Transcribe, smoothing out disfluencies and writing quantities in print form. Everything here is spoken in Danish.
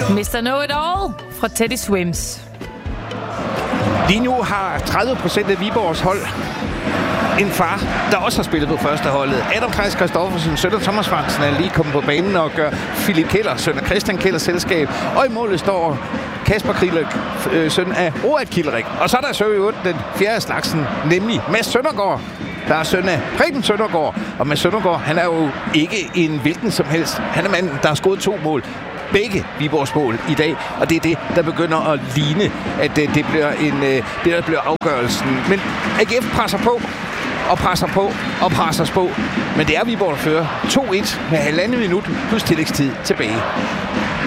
Mr. Know-it-all fra Teddy Swims. Lige nu har 30% af Viborgs hold en far, der også har spillet på førsteholdet. Adam Theis Christoffersen, søn af Thomas Fransen, er lige kommet på banen og gør Philip Keller, søn af Christian Kellers selskab. Og i målet står Kasper Krillik, søn af Roald Kilderik. Og så er der så jo den fjerde af slagsen, nemlig Mads Søndergaard, der er søn af Preben Søndergaard. Og Mads Søndergaard, han er jo ikke en hvilken som helst. Han er manden, der har scoret 2 mål. Begge Viborgs mål i dag, og det er det, der begynder at ligne, at det bliver det, der bliver afgørelsen. Men AGF presser på, og presser på, og presser på. Men det er Viborg, der fører 2-1 med 1,5 minut plus tillægstid tilbage.